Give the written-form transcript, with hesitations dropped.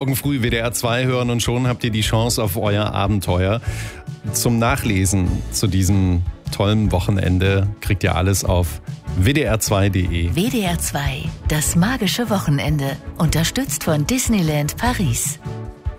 morgen früh WDR 2 hören und schon habt ihr die Chance auf euer Abenteuer. Zum Nachlesen zu diesem tollen Wochenende kriegt ihr alles auf wdr2.de. WDR 2, das magische Wochenende. Unterstützt von Disneyland Paris.